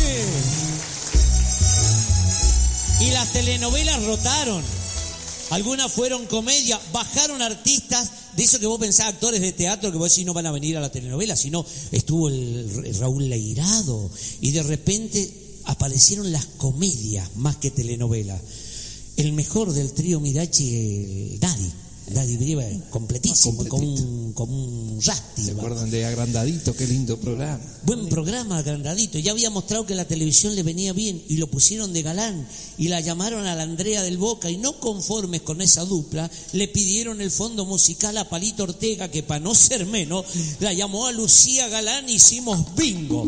Y las telenovelas rotaron. Algunas fueron comedia, bajaron artistas de eso que vos pensás, actores de teatro que vos decís no van a venir a la telenovela, sino estuvo el Raúl Leirado y de repente aparecieron las comedias más que telenovelas. El mejor del trío Mirachi, Daddy Brieva, completísimo, como un Rusty. ¿Se acuerdan de Agrandadito? Qué lindo programa. Buen programa, Agrandadito. Ya había mostrado que la televisión le venía bien y lo pusieron de galán y la llamaron a la Andrea del Boca y no conformes con esa dupla, le pidieron el fondo musical a Palito Ortega, que para no ser menos, la llamó a Lucía Galán y hicimos bingo.